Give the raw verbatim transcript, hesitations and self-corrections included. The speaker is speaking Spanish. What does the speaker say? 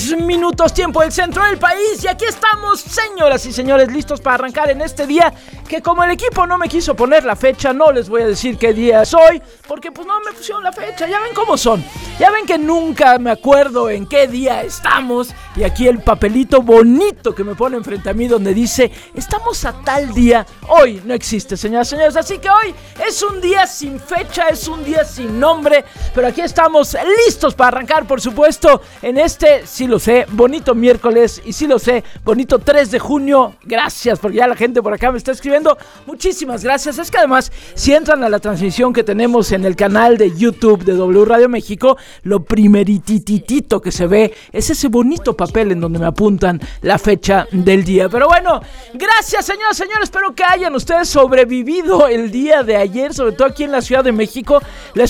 dos minutos, tiempo del centro del país. Y aquí estamos, señoras y señores, listos para arrancar en este día. Que como el equipo no me quiso poner la fecha, no les voy a decir qué día es hoy, porque pues no me pusieron la fecha. Ya ven cómo son. Ya ven que nunca me acuerdo en qué día estamos. Y aquí el papelito bonito que me pone enfrente a mí donde dice, estamos a tal día. Hoy no existe, señoras y señores. Así que hoy es un día sin fecha, es un día sin nombre. Pero aquí estamos listos para arrancar, por supuesto, en este, sí lo sé, bonito miércoles. Y sí lo sé, bonito tres de junio. Gracias, porque ya la gente por acá me está escribiendo. Muchísimas gracias. Es que además, si entran a la transmisión que tenemos en el canal de YouTube de W Radio México, lo primerititito que se ve es ese bonito papel en donde me apuntan la fecha del día. Pero bueno, gracias, señoras y señores. Espero que hayan ustedes sobrevivido el día de ayer, sobre todo aquí en la Ciudad de México. Les